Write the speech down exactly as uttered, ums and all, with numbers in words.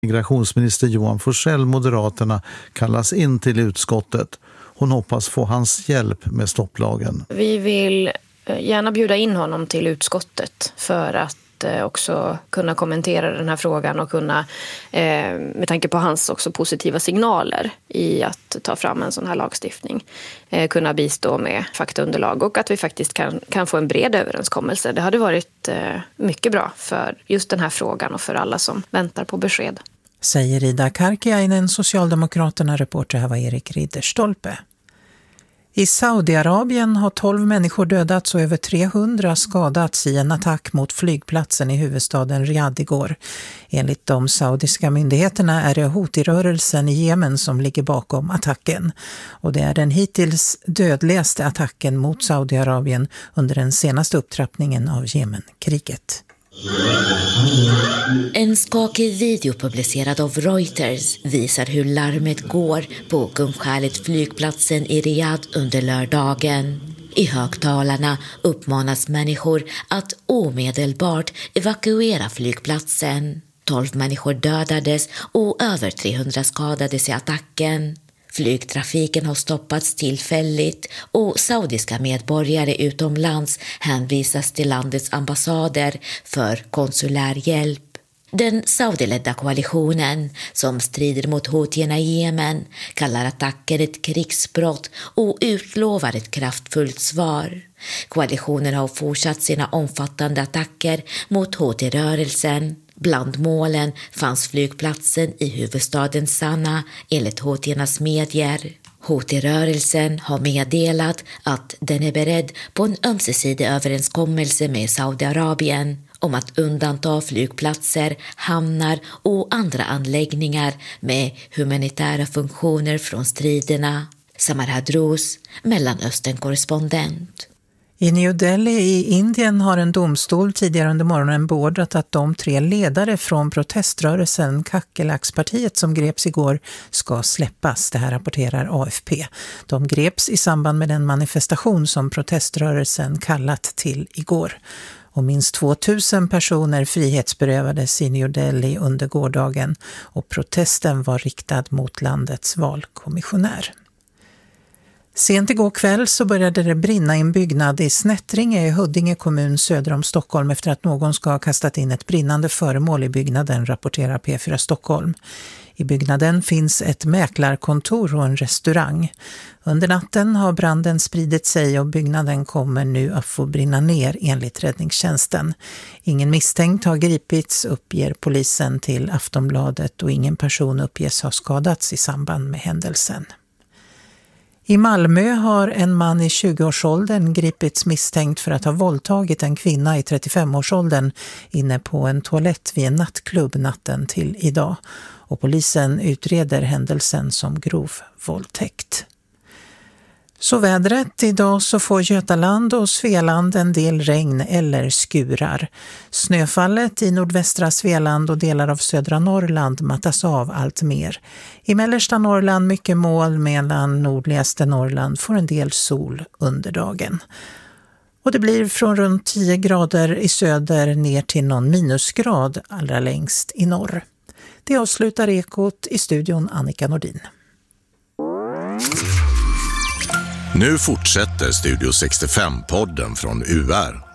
Migrationsminister Johan Forssell, Moderaterna, kallas in till utskottet. Hon hoppas få hans hjälp med stopplagen. Vi vill gärna bjuda in honom till utskottet för att också kunna kommentera den här frågan och kunna, med tanke på hans också positiva signaler i att ta fram en sån här lagstiftning, kunna bistå med faktaunderlag och att vi faktiskt kan, kan få en bred överenskommelse. Det hade varit mycket bra för just den här frågan och för alla som väntar på besked. Säger Ida Karkiainen, Socialdemokraterna. Reporter här var Erik Ridderstolpe. I Saudiarabien har tolv människor dödats och över trehundra skadats i en attack mot flygplatsen i huvudstaden Riyadh igår. Enligt de saudiska myndigheterna är det Houthi-rörelsen i Jemen som ligger bakom attacken. Och det är den hittills dödligaste attacken mot Saudiarabien under den senaste upptrappningen av Jemenkriget. En skakig video publicerad av Reuters visar hur larmet går på Kungskälet flygplatsen i Riyadh under lördagen. I högtalarna uppmanas människor att omedelbart evakuera flygplatsen. tolv människor dödades och över trehundra skadades i attacken. Flygtrafiken har stoppats tillfälligt och saudiska medborgare utomlands hänvisas till landets ambassader för konsulär hjälp. Den saudiledda koalitionen som strider mot houthierna i Jemen kallar attacken ett krigsbrott och utlovar ett kraftfullt svar. Koalitionen har fortsatt sina omfattande attacker mot Houthi-rörelsen. Bland målen fanns flygplatsen i huvudstaden Sanaa enligt houthiernas medier. Houthi-rörelsen har meddelat att den är beredd på en ömsesidig överenskommelse med Saudiarabien om att undanta flygplatser, hamnar och andra anläggningar med humanitära funktioner från striderna. Samar Hadrous, Mellanöstern-korrespondent. I New Delhi i Indien har en domstol tidigare under morgonen beordrat att de tre ledare från proteströrelsen Kakelaks-partiet som greps igår ska släppas. Det här rapporterar A F P. De greps i samband med den manifestation som proteströrelsen kallat till igår. Och minst tvåtusen personer frihetsberövades i New Delhi under gårdagen och protesten var riktad mot landets valkommissionär. Sent igår kväll så började det brinna i en byggnad i Snättringe i Huddinge kommun söder om Stockholm efter att någon ska ha kastat in ett brinnande föremål i byggnaden, rapporterar P fyra Stockholm. I byggnaden finns ett mäklarkontor och en restaurang. Under natten har branden spridit sig och byggnaden kommer nu att få brinna ner enligt räddningstjänsten. Ingen misstänkt har gripits, uppger polisen till Aftonbladet, och ingen person uppges ha skadats i samband med händelsen. I Malmö har en man i tjugoårsåldern gripits misstänkt för att ha våldtagit en kvinna i trettiofemårsåldern inne på en toalett vid en nattklubb natten till idag. Och polisen utreder händelsen som grov våldtäkt. Så vädret, idag så får Götaland och Svealand en del regn eller skurar. Snöfallet i nordvästra Svealand och delar av södra Norrland mattas av allt mer. I mellersta Norrland mycket moln, medan nordligaste Norrland får en del sol under dagen. Och det blir från runt tio grader i söder ner till någon minusgrad allra längst i norr. Det avslutar Ekot, i studion Annika Nordin. Nu fortsätter Studio sextiofem-podden från U R.